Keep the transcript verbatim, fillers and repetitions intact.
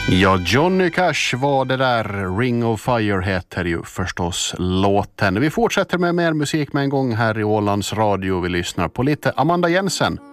Ja, Johnny Cash var det där. Ring of Fire heter ju förstås låten. Vi fortsätter med mer musik med en gång här i Ålands Radio. Vi lyssnar på lite Amanda Jensen.